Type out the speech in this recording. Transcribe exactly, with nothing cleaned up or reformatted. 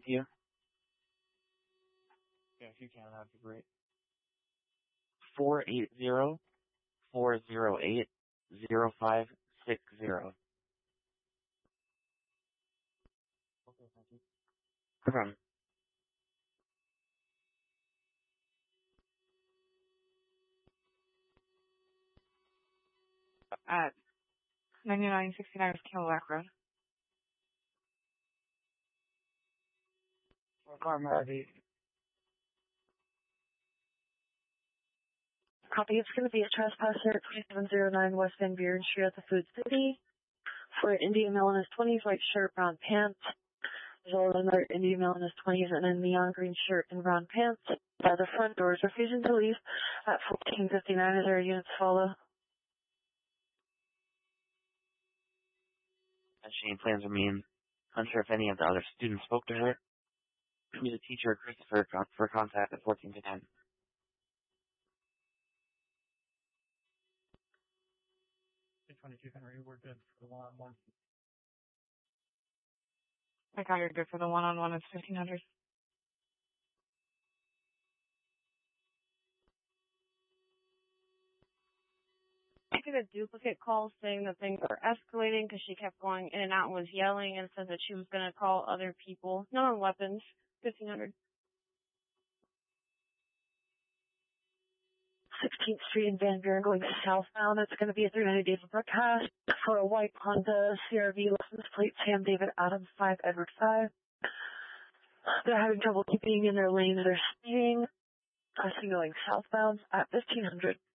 you? Yeah, if you can, that'd be great. Four eight zero four zero eight zero five six zero. Okay, thank you. No problem. At ninety-nine sixty-nine Cadillac Road. Car Marty. Copy. It's going to be a trespasser at twenty-seven oh nine West Van Buren Street at the Food City for an Indian male in his twenties, white shirt, brown pants. There's also another Indian male in his twenties and a neon green shirt and brown pants. By the front doors, refusing to leave at fourteen fifty-nine as our units follow. As she plans to remain unsure if any of the other students spoke to her. Use a teacher or Christopher for contact at fourteen to ten. twenty-two Henry, we're good for the one-on-one. I got you're good for the one-on-one. It's fifteen hundred. I did a duplicate call saying that things were escalating because she kept going in and out and was yelling and said that she was going to call other people. No weapons. fifteen hundred. sixteenth Street in Van Buren going southbound. It's going to be a three ninety David broadcast for a white Honda C R V license plate Sam David Adams five Edward five. They're having trouble keeping in their lanes. They're speeding. Uh, signaling southbound at fifteen hundred.